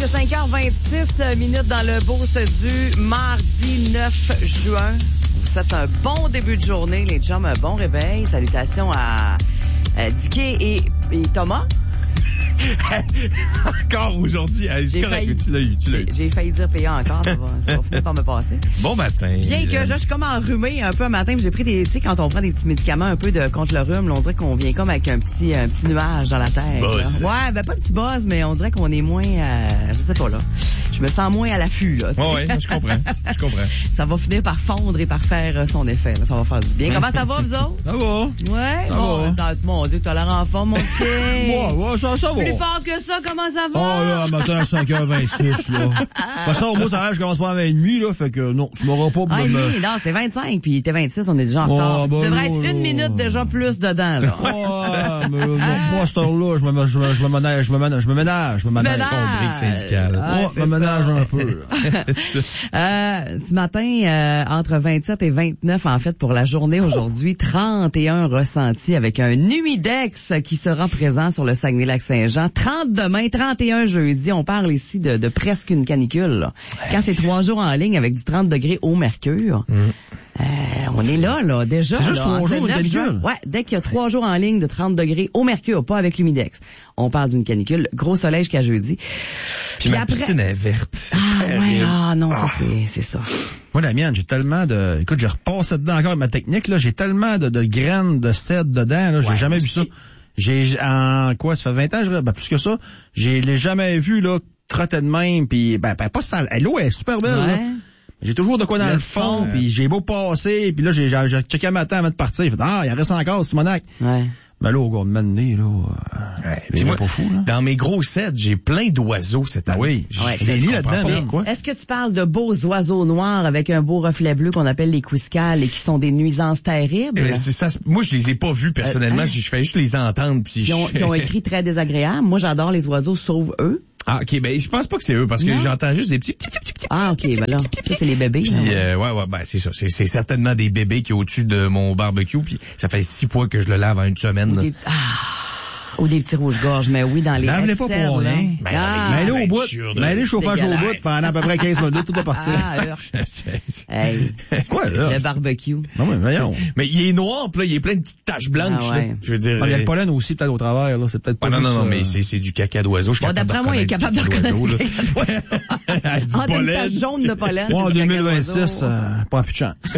Presque 5h26 minutes dans le boost du mardi 9 juin. Vous souhaite un bon début de journée, les chums, un bon réveil. Salutations à Dicky et Thomas. Encore aujourd'hui, c'est correct que tu l'as eu. J'ai failli dire PA encore, ça va finir par me passer. Bon matin. Bien que je suis comme enrhumée un peu un matin, j'ai pris des, tu sais, quand on prend des petits médicaments un peu contre le rhume, là, on dirait qu'on vient comme avec un petit nuage dans la tête. Ouais, ben pas un petit buzz, mais on dirait qu'on est moins, je sais pas là. Je me sens moins à l'affût, là. Ouais, je comprends. Ça va finir par fondre et par faire son effet, là. Ça va faire du bien. Comment ça va, vous autres? Ça va. Ouais. Mon Dieu, t'as l'air en forme, mon petit. Ouais, ça va. Plus fort que ça, comment ça va? Oh là, matin à 5h26, là. De toute façon, moi, ça a l'air, je commence pas à 20h30, là, fait que non, tu m'auras pas... non, c'était 25, puis t'es 26, on est déjà en retard. Tu devrais être une minute déjà plus dedans, là. Mais moi, à cette heure-là, je me ménage. syndical. Je me ménage un peu. Ce matin, entre 27 et 29, en fait, pour la journée aujourd'hui, 31 ressentis avec un humidex qui sera présent sur le Saguenay-Lac-Saint-Jean. 30 demain, 31 jeudi. On parle ici de presque une canicule, là. Quand c'est 3 jours en ligne avec du 30 degrés au mercure. On est là, déjà. C'est juste 3 jours de canicule? Ouais, dès qu'il y a 3 jours en ligne de 30 degrés au mercure, pas avec l'humidex. On parle d'une canicule. Gros soleil jusqu'à jeudi. Puis ma piscine est verte. C'est terrible. C'est ça. Moi, la mienne, j'ai tellement de... Écoute, j'ai repassé dedans encore ma technique, là. J'ai tellement de graines de cèdre dedans, là. J'ai jamais vu ça. Ça fait 20 ans, plus que ça. Je l'ai jamais vu, là, crotter de même, puis pas sale. L'eau est super belle, là. J'ai toujours de quoi dans le fond, puis j'ai beau passer, puis là, j'ai checké un matin avant de partir. J'ai fait, il en reste encore, Simonac. Ouais. Ben là, au gars de m'amener, là, c'est pas fou, là. Dans mes gros sets, j'ai plein d'oiseaux cette année. Oui. J'ai mis là-dedans, quoi. Est-ce que tu parles de beaux oiseaux noirs avec un beau reflet bleu qu'on appelle les quiscales et qui sont des nuisances terribles? C'est ça. Moi, je les ai pas vus personnellement. Je fais juste les entendre, puis qui ont écrit très désagréable. Moi, j'adore les oiseaux, sauf eux. Ah, ok, ben, je pense pas que c'est eux, parce que j'entends juste des petits. Ah, ok, ben là, ça, c'est les bébés. Puis, ben, c'est ça. C'est certainement des bébés qui est au-dessus de mon barbecue, puis ça fait 6 fois que je le lave en une semaine. Ou des petits rouges-gorges, mais oui, dans les lave-les pas pour rien. Mets-les au bout. Mets-les chauffage au bout pendant à peu près 15 minutes, tout va partir. Quoi, là? Le barbecue. Non, mais voyons. Mais il est noir, puis là, il est plein de petites taches blanches, là. Je veux dire. Il y a le pollen aussi, peut-être, au travers, là. C'est peut-être pas non, mais c'est du caca d'oiseau. D'après moi, il est capable de reconnaître le caca d'oiseau. Une tache jaune de pollen. Moi, en 2026, pas plus de chance.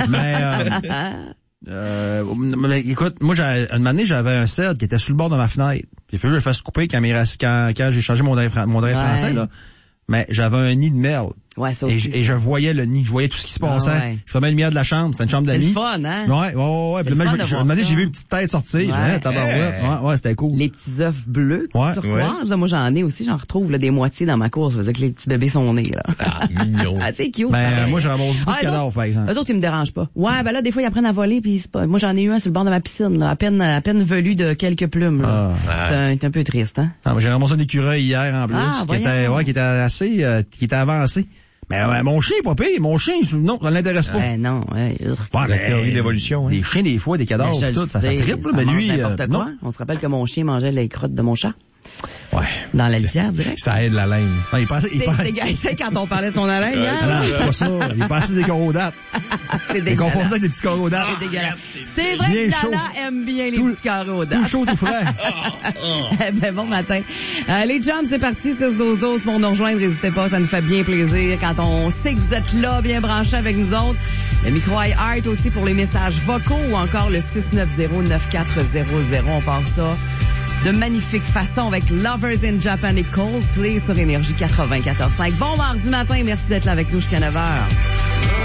Mais, écoute, moi, une année, j'avais un cèdre qui était sur le bord de ma fenêtre. J'ai fallu que je le fasse couper quand j'ai changé mon drain français, là. Mais j'avais un nid de merle. Ouais, ça aussi. Et je voyais le nid. Je voyais tout ce qui se passait. Je fermais le lumière de la chambre. C'était une chambre d'amis. C'est le fun, hein? Ouais. Puis là, j'ai vu une petite tête sortir. Ouais, c'était cool. Les petits œufs bleus, turquoise, là, moi, j'en ai aussi. J'en retrouve, là, des moitiés dans ma cour. Ça veut dire que les petits bébés sont nés, là. Ah, mignon. C'est cute. Ben, moi, je ramasse beaucoup de cadavres, par exemple. Eux autres, ils me dérangent pas. Ouais, ben là, des fois, ils apprennent à voler, puis c'est pas, moi, j'en ai eu un sur le bord de ma piscine, là, à peine velu de quelques plumes, là. C'est un peu triste, hein? J'ai ramassé un écureuil hier, en plus, qui était assez, qui était avancé. Mais mon chien, pas pire. Mon chien, non, ça ne l'intéresse pas. Non, la théorie de l'évolution. Des chiens, des fois, des cadavres, tout, ça triple. Mais lui, non. On se rappelle que mon chien mangeait les crottes de mon chat. Ouais. Dans la litière, direct. Ça aide la laine. Tu sais, quand on parlait de son haleine, non, c'est pas ça. Il est passé des corodates. C'est dégueulasse. Il confond ça avec des petits corodates. C'est dégueulasse. C'est vrai que Lala aime bien les petits corodates. Tout chaud, tout frais. Bon matin. Les chums, c'est parti. 6-12-12 pour nous rejoindre. N'hésitez pas, ça nous fait bien plaisir quand on sait que vous êtes là, bien branchés avec nous autres. Le micro iHeart aussi pour les messages vocaux ou encore le 690-9400. On part ça de magnifique façon avec Lovers in Japan et Coldplay sur Énergie 94.5. Bon mardi matin, merci d'être là avec nous jusqu'à 9h.